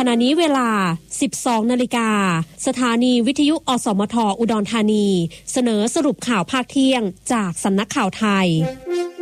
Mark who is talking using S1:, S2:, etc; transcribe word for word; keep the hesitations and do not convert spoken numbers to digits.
S1: ขณะนี้เวลา สิบสองนาฬิกา สถานีวิทยุอสมทอุดรธานีเสนอสรุปข่าวภาคเที่ยงจากสำนักข่าวไทย